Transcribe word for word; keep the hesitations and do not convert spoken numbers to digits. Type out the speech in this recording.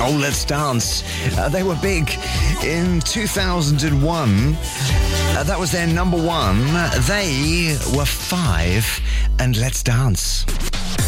Oh, Let's Dance. Uh, they were big in two thousand one. Uh, that was their number one. They were five, and Let's Dance.